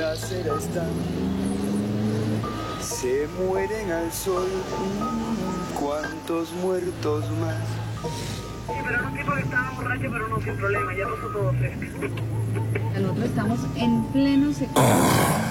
acera están, se mueren al sol. ¿Cuántos muertos más? Sí, pero no tipo que estaba borracho, pero no, sin problema, ya pasó todo fresco. Nosotros estamos en pleno sector.